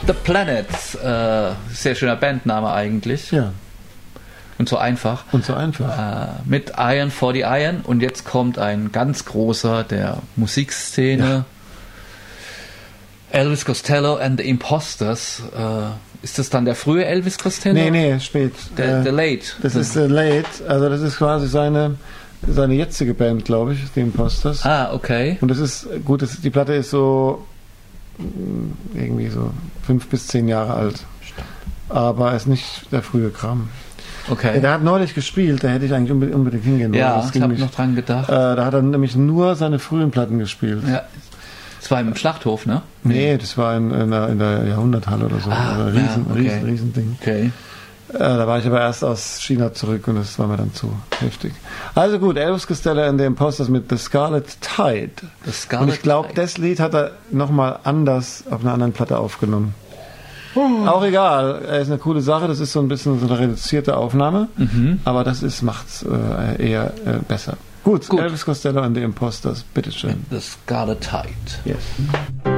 The Planets, sehr schöner Bandname eigentlich. Ja. Und so einfach. Mit Iron for the Iron. Und jetzt kommt ein ganz großer der Musikszene. Ja. Elvis Costello and the Imposters. Ist das dann der frühe Elvis Costello? Nee, spät. Der Late. Das ist Late. Also das ist quasi seine jetzige Band, glaube ich, die Imposters. Ah, okay. Und das ist, gut, die Platte ist so irgendwie so 5 bis 10 Jahre alt. Aber ist nicht der frühe Kram. Okay. Der hat neulich gespielt, da hätte ich eigentlich unbedingt hingehen wollen. Ja, ich habe noch dran gedacht. Da hat er nämlich nur seine frühen Platten gespielt. Ja. Das war im Schlachthof, ne? Nee, das war in der Jahrhunderthalle oder so. Riesending. Okay. Da war ich aber erst aus China zurück und das war mir dann zu heftig. Also gut, Elvis Costello and the Imposters mit The Scarlet Tide. Und ich glaube, das Lied hat er nochmal anders auf einer anderen Platte aufgenommen. Auch egal, ist eine coole Sache, das ist so ein bisschen so eine reduzierte Aufnahme, aber das macht's eher besser. Gut, Elvis Costello and the Imposters, bitteschön. The Scarlet Tide. Yes.